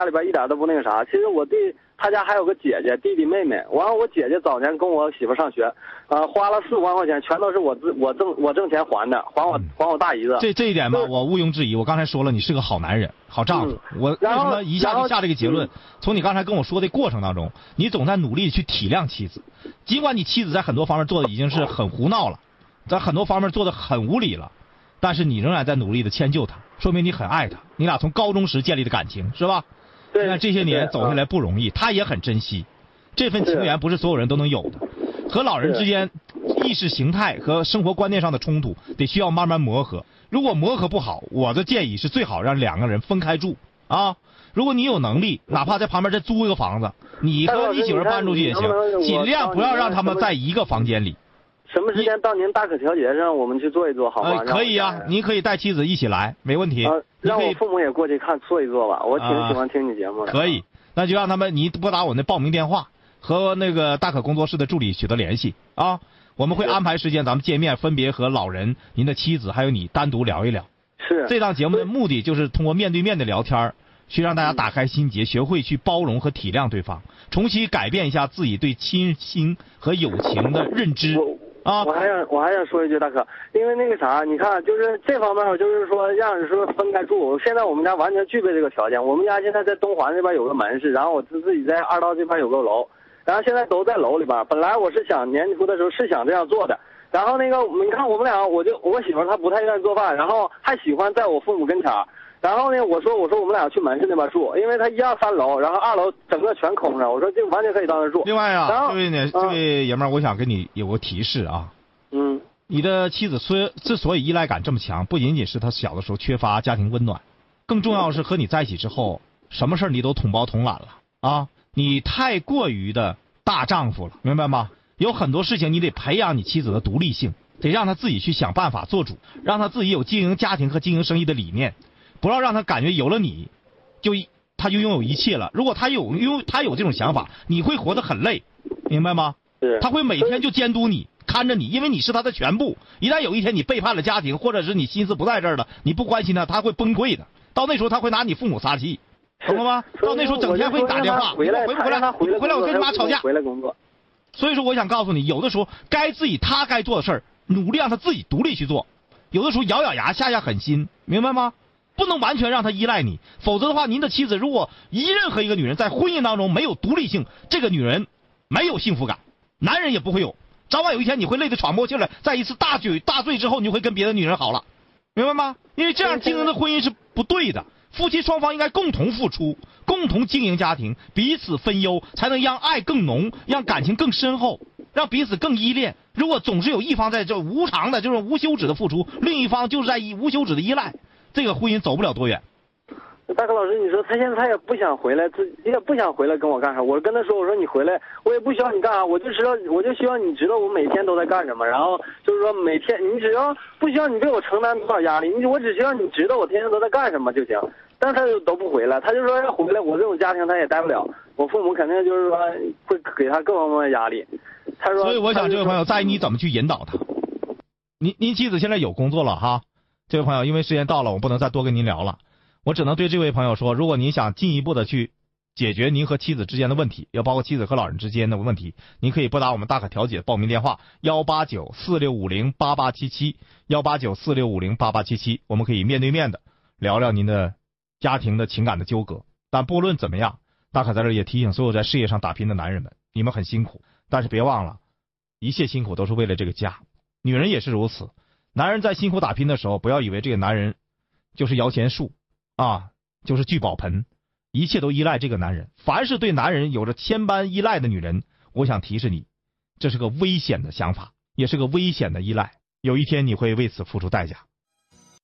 家里边一点都不那个啥。其实我对他家还有个姐姐、弟弟、妹妹。完了，我姐姐早年跟我媳妇上学，花了4、5万块钱，全都是我挣钱还的，还我大姨子。 这一点吧，我毋庸置疑。我刚才说了，你是个好男人、好丈夫。我为什么一下就下这个结论？从你刚才跟我说的过程当中，你总在努力去体谅妻子，尽管你妻子在很多方面做的已经是很胡闹了，在很多方面做的很无理了，但是你仍然在努力的迁就她，说明你很爱她。你俩从高中时建立的感情是吧？ 对。 那这些年走下来不容易，她也很珍惜，这份情缘不是所有人都能有的。和老人之间意识形态和生活观念上的冲突，得需要慢慢磨合。如果磨合不好，我的建议是最好让2个人分开住啊。如果你有能力，哪怕在旁边再租一个房子，你和你媳妇搬出去也行，尽量不要让他们在一个房间里。 什么时间到您大可调解上我们去坐一坐好吗？ 可以啊，你可以带妻子一起来，没问题。 让我父母也过去坐一坐吧，我挺喜欢听你节目的。 可以，那就让他们，你拨打我那报名电话，和那个大可工作室的助理取得联系啊。我们会安排时间，咱们见面，分别和老人、您的妻子还有你单独聊一聊。 是。这档节目的目的就是通过面对面的聊天，去让大家打开心结，学会去包容和体谅对方，重新改变一下自己对亲情和友情的认知。 我还想说一句，大哥，因为那个啥，你看，就是这方面，就是说让人说分开住。现在我们家完全具备这个条件。我们家现在在东环这边有个门市，然后我自己在2道这边有个楼，然后现在都在楼里边。本来我是想年初的时候是想这样做的，然后那个你看我们俩，我媳妇她不太愿意做饭，然后还喜欢在我父母跟前。然后呢，我说我们俩去门市那边住，因为他1、2、3楼，然后2楼整个全空着，我说这完全可以到那住。 另外啊，这位爷们儿，我想跟你有个提示啊。你的妻子之所以依赖感这么强，不仅仅是她小的时候缺乏家庭温暖，更重要的是和你在一起之后，什么事你都统包统揽了啊！你太过于的大丈夫了，明白吗？有很多事情你得培养你妻子的独立性，得让她自己去想办法做主，让她自己有经营家庭和经营生意的理念。不要让他感觉有了你，他就拥有一切了。如果他有这种想法，你会活得很累，明白吗？他会每天就监督你，看着你，因为你是他的全部。一旦有一天你背叛了家庭，或者是你心思不在这儿了，你不关心他，他会崩溃的。到那时候他会拿你父母撒气，懂了吗？到那时候整天会你打电话，回不回来？回来我跟你妈吵架。 回来工作。 所以说我想告诉你，有的时候他该做的事儿，努力让他自己独立去做。有的时候咬咬牙，下狠心，明白吗？不能完全让他依赖你，否则的话，您的妻子如果任何一个女人在婚姻当中没有独立性，这个女人没有幸福感，男人也不会有。早晚有一天你会累得喘不过气来，在一次大醉之后，你就会跟别的女人好了，明白吗？因为这样经营的婚姻是不对的，夫妻双方应该共同付出，共同经营家庭，彼此分忧，才能让爱更浓，让感情更深厚，让彼此更依恋。如果总是有一方在这无偿的，就是无休止的付出，另一方就是在无休止的依赖，这个婚姻走不了多远。 大哥老师，你说他现在也不想回来，也不想回来跟我干啥。我跟他说，我说你回来，我也不需要你干啥，我就希望你知道我每天都在干什么。然后就是说每天你只要不需要你为我承担多少压力，我只需要你知道我天天都在干什么就行。但是他都不回来，他就说要回来，我这种家庭他也待不了，我父母肯定就是说会给他各方面的压力。他说， 所以我想这位朋友在于你怎么去引导他。您妻子现在有工作了哈，这位朋友，因为时间到了，我不能再多跟您聊了。我只能对这位朋友说，如果您想进一步的去解决您和妻子之间的问题，要包括妻子和老人之间的问题，您可以拨打我们大可调解报名电话18946508877，18946508877，我们可以面对面的聊聊您的家庭的情感的纠葛。但不论怎么样，大可在这儿也提醒所有在事业上打拼的男人们，你们很辛苦，但是别忘了，一切辛苦都是为了这个家。女人也是如此，男人在辛苦打拼的时候，不要以为这个男人就是摇钱树就是聚宝盆，一切都依赖这个男人。凡是对男人有着千般依赖的女人，我想提示你，这是个危险的想法，也是个危险的依赖，有一天你会为此付出代价。